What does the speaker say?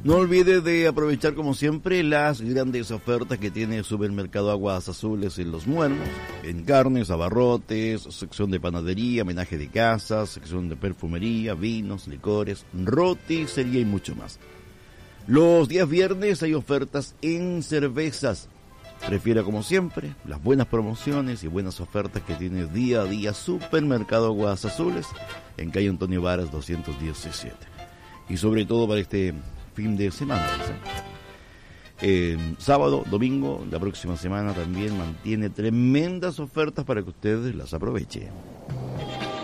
No olvide de aprovechar como siempre las grandes ofertas que tiene el supermercado Aguas Azules en Los Muermos, en carnes, abarrotes, sección de panadería, menaje de casa, sección de perfumería, vinos, licores, roticería y mucho más. Los días viernes hay ofertas en cervezas. Prefiera como siempre las buenas promociones y buenas ofertas que tiene día a día Supermercado Aguas Azules en calle Antonio Varas 217. Y sobre todo para este fin de semana, sábado, domingo, la próxima semana también mantiene tremendas ofertas para que ustedes las aprovechen.